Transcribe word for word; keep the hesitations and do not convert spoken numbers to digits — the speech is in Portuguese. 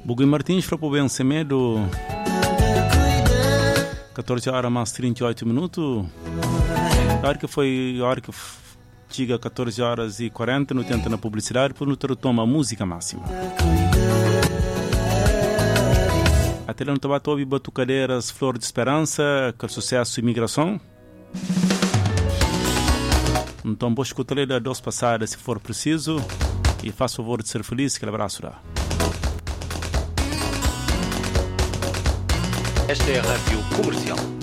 Bugui Martins foi para o bem Semedo. catorze horas mais trinta e oito minutos. A hora que foi a hora que chega catorze horas e quarenta, não tenta na publicidade, por não ter toma a música máxima. Até lá no Tabato ouve Batucadeiras, Flor de Esperança, com sucesso e imigração. Então vou escutar a duas passadas se for preciso e faça favor de ser feliz, que abraço dá. Esta é a Rádio Comercial.